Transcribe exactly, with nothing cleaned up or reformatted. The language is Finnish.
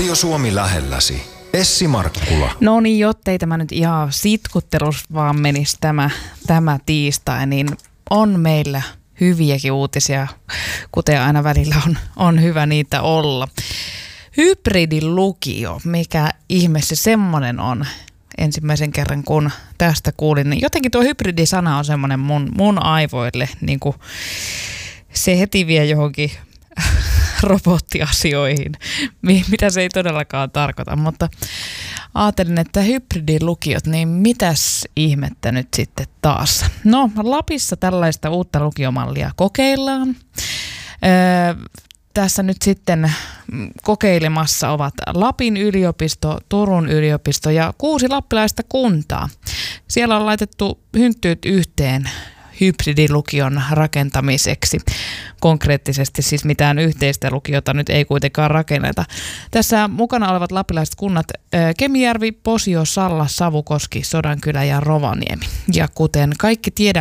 Radio Suomi lähelläsi. Essi Markkula. No niin, jottei tämä nyt ihan sitkuttelus vaan menisi tämä, tämä tiistai, niin on meillä hyviäkin uutisia, kuten aina välillä on, on hyvä niitä olla. Hybridilukio, mikä ihme se semmoinen on? Ensimmäisen kerran kun tästä kuulin, niin jotenkin tuo hybridisana on semmoinen mun, mun aivoille, niin kuin se heti vie johonkin robottiasioihin, mitä se ei todellakaan tarkoita, mutta ajattelin, että hybridilukiot, niin mitäs ihmettä nyt sitten taas? No, Lapissa tällaista uutta lukiomallia kokeillaan. Öö, tässä nyt sitten kokeilemassa ovat Lapin yliopisto, Turun yliopisto ja kuusi lappilaista kuntaa. Siellä on laitettu hynttyyt yhteen hybridilukion rakentamiseksi. Konkreettisesti siis mitään yhteistä lukiota nyt ei kuitenkaan rakenneta. Tässä mukana olevat lappilaiset kunnat Kemijärvi, Posio, Salla, Savukoski, Sodankylä ja Rovaniemi. Ja kuten kaikki tiedämme,